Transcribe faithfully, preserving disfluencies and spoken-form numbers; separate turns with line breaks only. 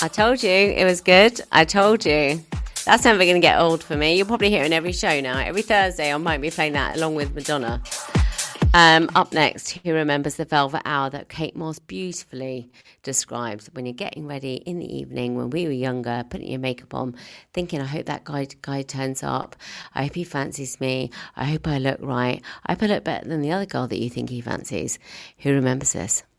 I told you it was good. I told you. That's never going to get old for me. You'll probably hear it in every show now. Every Thursday I might be playing that along with Madonna. Um, up next, who remembers the Velvet Hour that Kate Moss beautifully describes when you're getting ready in the evening when we were younger, putting your makeup on, thinking, I hope that guy, guy turns up. I hope he fancies me. I hope I look right. I hope I look better than the other girl that you think he fancies. Who remembers this?